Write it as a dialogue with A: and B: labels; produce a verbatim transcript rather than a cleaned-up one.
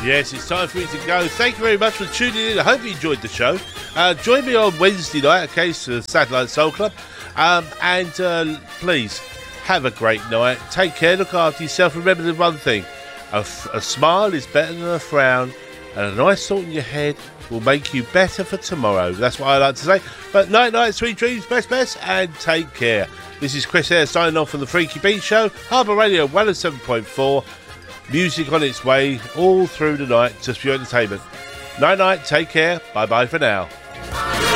A: Yes, it's time for me to go. Thank you very much for tuning in. I hope you enjoyed the show. Uh, join me on Wednesday night, okay, to Satellite Soul Club. Um, and uh, please, have a great night. Take care, look after yourself. Remember the one thing, a, f- a smile is better than a frown, and a nice thought in your head will make you better for tomorrow. That's what I like to say. But night, night, sweet dreams, best, best, and take care. This is Chris Ayres signing off from the Freaky Beat Show, Harbour Radio one oh seven point four. Music on its way all through the night, just for your entertainment. Night, night, take care. Bye bye for now.